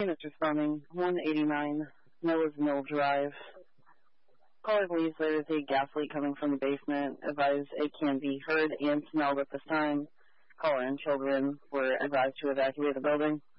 Units responding, 189 Miller's Mill Drive. Caller believes there is a gas leak coming from the basement. Advised it can be heard and smelled at this time. Caller and children were advised to evacuate the building.